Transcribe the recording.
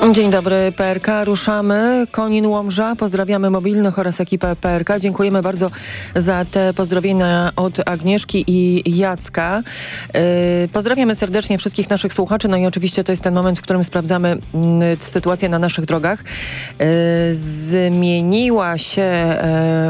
Dzień dobry, PRK. Ruszamy. Konin Łomża. Pozdrawiamy mobilnych oraz ekipę PRK. Dziękujemy bardzo za te pozdrowienia od Agnieszki i Jacka. Pozdrawiamy serdecznie wszystkich naszych słuchaczy. No i oczywiście to jest ten moment, w którym sprawdzamy sytuację na naszych drogach. Zmieniła się